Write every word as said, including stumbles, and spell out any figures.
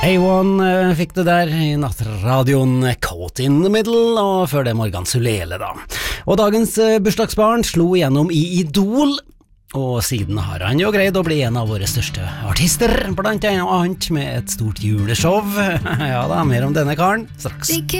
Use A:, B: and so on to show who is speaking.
A: A-one eh, fikk du der i nattradioen Caught in the Middle, og før det Morgan Sulele da. Og dagens eh, bursdagsbarn slo igjennom i Idol, og siden har han jo greid å bli en av våre største artister, blant annet med et stort juleshow. Ja da, mer om denne karen straks.